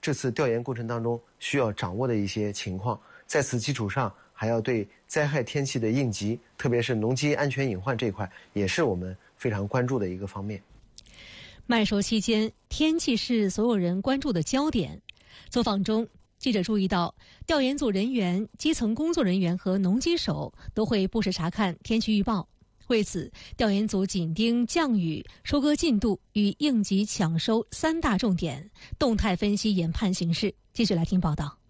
这次调研过程当中需要掌握的一些情况，在此基础上还要对灾害天气的应急，特别是农机安全隐患这一块，也是我们非常关注的一个方面。 麦收期间，天气是所有人关注的焦点。走访中，记者注意到，调研组人员、基层工作人员和农机手都会不时查看天气预报。为此，调研组紧盯降雨、收割进度与应急抢收3大重点，动态分析研判形势。继续来听报道。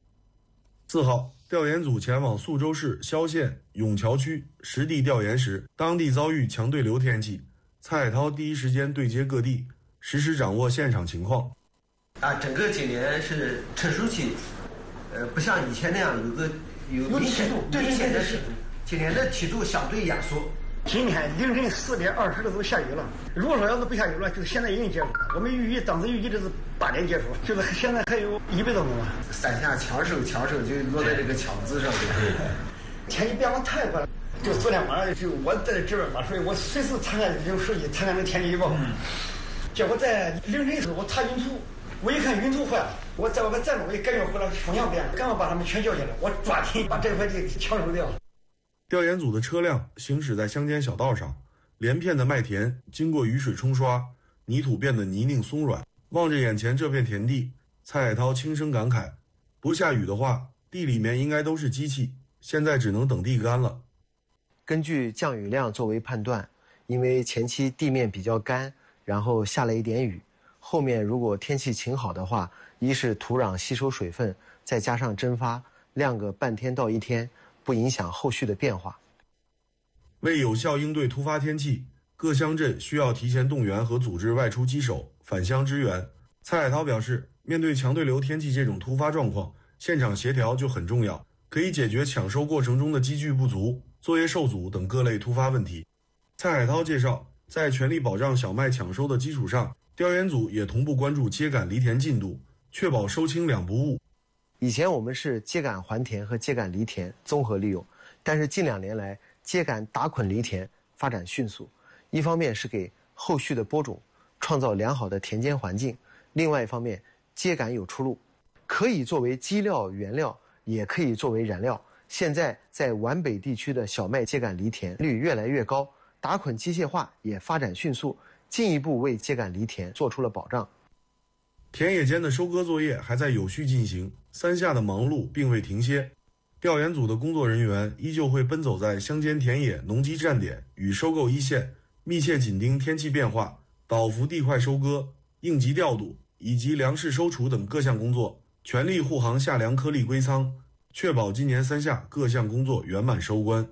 4号，调研组前往宿州市萧县永桥区实地调研时，当地遭遇强对流天气，蔡海涛第一时间对接各地，实时掌握现场情况。 整个今年是成熟期，不像以前那样有明显的是，今年的梯度相对压缩。 今天凌晨4点20的时候下雨了。如果说要是不下雨了，就是现在已经结束了。我们当时预计的是8点结束，就是现在还有100多分钟了。 3下抢手就落在这个抢字上。 天气变化太快了，就昨天晚上就我在这边嘛，所以我随时查看用手机查看这天气预报。结果在凌晨时候我查云图，我一看云图坏了，我在外面站着，我也赶紧回来风向变了，赶快把他们全叫下来，我抓紧把这块地抢收掉。 调研组的车辆行驶在乡间小道上，连片的麦田经过雨水冲刷，泥土变得泥泞松软。望着眼前这片田地，蔡海涛轻声感慨：不下雨的话，地里面应该都是机器，现在只能等地干了。 根据降雨量作为判断，因为前期地面比较干，然后下了一点雨，后面如果天气晴好的话，一是土壤吸收水分，再加上蒸发，晾个半天到1天，不影响后续的变化。 为有效应对突发天气，各乡镇需要提前动员和组织外出机手返乡支援。蔡海涛表示，面对强对流天气这种突发状况，现场协调就很重要，可以解决抢收过程中的机具不足、作业受阻等各类突发问题。蔡海涛介绍，在全力保障小麦抢收的基础上，调研组也同步关注秸秆犁田进度，确保收青2不误。 以前我们是秸秆还田和秸秆犁田综合利用，但是近2年来，秸秆打捆犁田发展迅速，一方面是给后续的播种创造良好的田间环境，另外一方面，秸秆有出路，可以作为基料原料，也可以作为燃料。现在在皖北地区的小麦秸秆犁田率越来越高，打捆机械化也发展迅速，进一步为秸秆犁田做出了保障。 田野间的收割作业还在有序进行，3下的忙碌并未停歇。调研组的工作人员依旧会奔走在乡间田野、农机站点与收购一线，密切紧盯天气变化，倒伏地块收割、应急调度以及粮食收储等各项工作，全力护航夏粮颗粒归仓，确保今年3下各项工作圆满收官。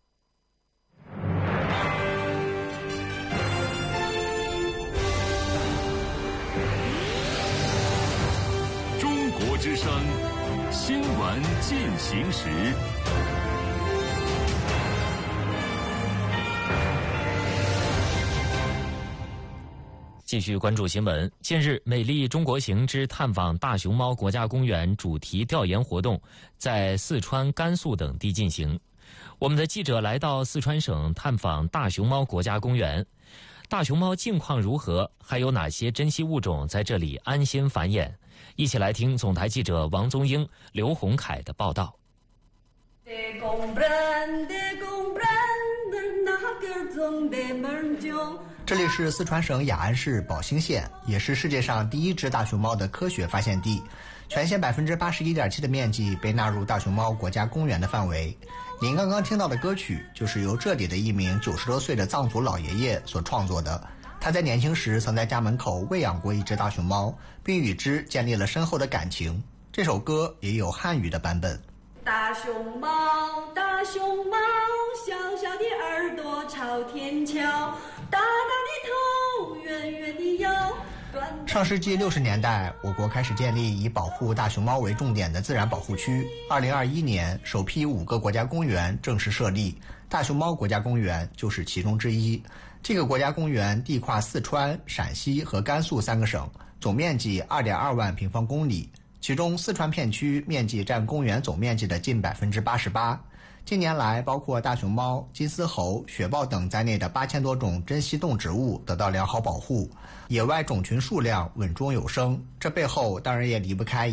中国之声新闻进行时。 继续关注新闻。近日，美丽中国行之探访大熊猫国家公园主题调研活动在四川、甘肃等地进行。我们的记者来到四川省探访大熊猫国家公园。大熊猫近况如何？还有哪些珍稀物种在这里安心繁衍？一起来听总台记者王宗英、刘洪凯的报道。 这里是四川省雅安市宝兴县，也是世界上第1只大熊猫的科学发现地。全县81.7%的面积被纳入大熊猫国家公园的范围。您刚刚听到的歌曲就是由这里的一名90多岁的藏族老爷爷所创作的。他在年轻时曾在家门口喂养过一只大熊猫，并与之建立了深厚的感情。这首歌也有汉语的版本。 大熊猫，大熊猫，小小的耳朵朝天瞧，大大的头，圆圆的腰。 上世纪60年代，我国开始建立以保护大熊猫为重点的自然保护区。2021年，首批5个国家公园正式设立，大熊猫国家公园就是其中之一。这个国家公园地跨四川、陕西和甘肃3个省，总面积2.2万平方公里，其中四川片区面积占公园总面积的近88%。近年来，包括大熊猫、金丝猴、雪豹等在内的8000多种珍稀动植物得到良好保护，野外种群数量稳中有升。这背后当然也离不开